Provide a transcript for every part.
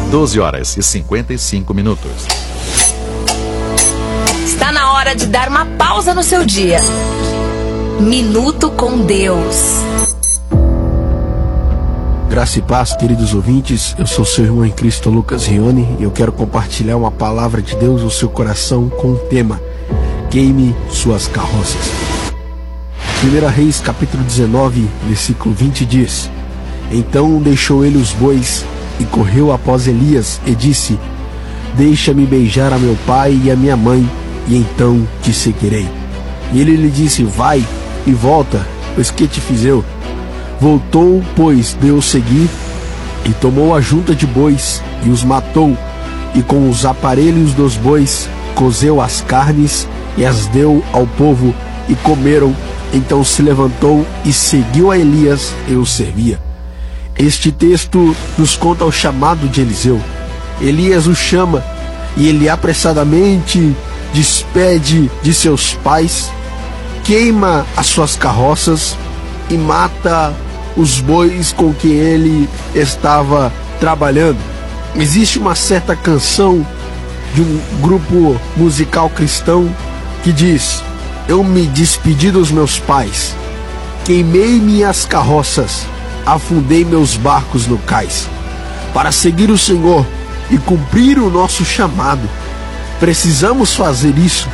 12h55. Está na hora de dar uma pausa no seu dia. Minuto com Deus. Graça e paz, queridos ouvintes. Eu sou seu irmão em Cristo, Lucas Rione, e eu quero compartilhar uma palavra de Deus no seu coração com o tema: queime suas carroças. 1 Reis, capítulo 19, versículo 20 diz: Então deixou ele os bois e correu após Elias e disse: Deixa-me beijar a meu pai e a minha mãe, e então te seguirei. E ele lhe disse: Vai e volta, pois que te fiz eu? Voltou, pois, deu seguir, e tomou a junta de bois, e os matou, e com os aparelhos dos bois, cozeu as carnes, e as deu ao povo, e comeram. Então se levantou, e seguiu a Elias, e o servia. Este texto nos conta o chamado de Eliseu. Elias o chama, e ele apressadamente despede de seus pais, queima as suas carroças, e mata os bois com que ele estava trabalhando. Existe uma certa canção de um grupo musical cristão que diz: Eu me despedi dos meus pais, queimei minhas carroças, afundei meus barcos no cais. Para seguir o Senhor e cumprir o nosso chamado, precisamos fazer isso.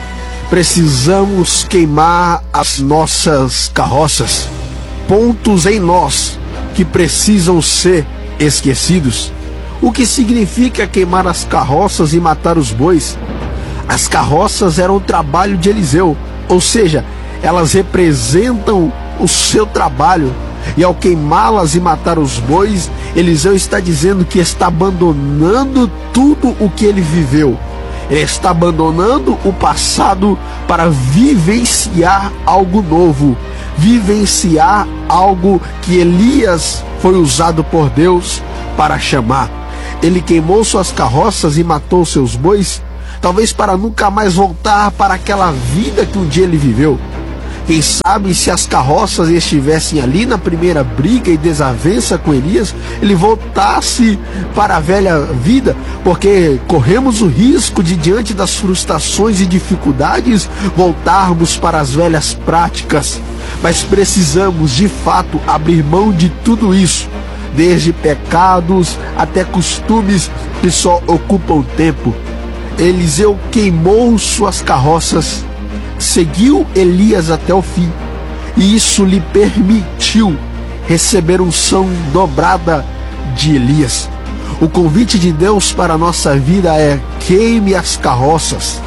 Precisamos queimar as nossas carroças, pontos em nós que precisam ser esquecidos. O que significa queimar as carroças e matar os bois? As carroças eram o trabalho de Eliseu, ou seja, elas representam o seu trabalho. E ao queimá-las e matar os bois, Eliseu está dizendo que está abandonando tudo o que ele viveu. Ele está abandonando o passado para vivenciar algo novo, vivenciar algo que Elias foi usado por Deus para chamar. Ele queimou suas carroças e matou seus bois, talvez para nunca mais voltar para aquela vida que um dia ele viveu. Quem sabe, se as carroças estivessem ali na primeira briga e desavença com Elias, ele voltasse para a velha vida, porque corremos o risco de, diante das frustrações e dificuldades, voltarmos para as velhas práticas. Mas precisamos, de fato, abrir mão de tudo isso, desde pecados até costumes que só ocupam tempo. Eliseu queimou suas carroças, seguiu Elias até o fim, e isso lhe permitiu receber unção dobrada de Elias. O convite de Deus para a nossa vida é: queime as carroças,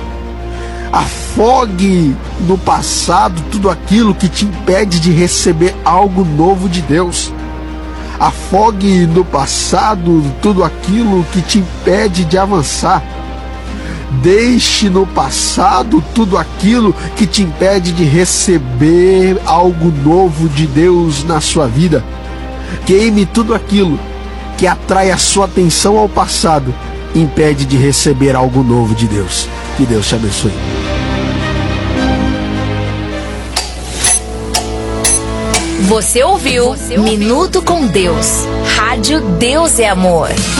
afogue no passado tudo aquilo que te impede de receber algo novo de Deus. Afogue no passado tudo aquilo que te impede de avançar. Deixe no passado tudo aquilo que te impede de receber algo novo de Deus na sua vida. Queime tudo aquilo que atrai a sua atenção ao passado e impede de receber algo novo de Deus. Que Deus te abençoe. Você ouviu Minuto com Deus. Rádio Deus é Amor.